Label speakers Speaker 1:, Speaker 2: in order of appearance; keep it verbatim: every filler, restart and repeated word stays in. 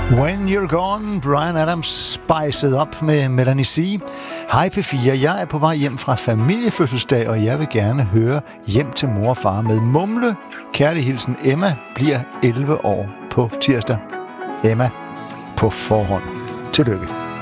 Speaker 1: When You're Gone, Bryan Adams spiced op med Melanie C. Hej P fire, jeg er på vej hjem fra familiefødselsdag, og jeg vil gerne høre Hjem til mor og far med Mumle. Kærlig hilsen, Emma bliver elleve år på tirsdag. Emma, på forhånd. Tillykke.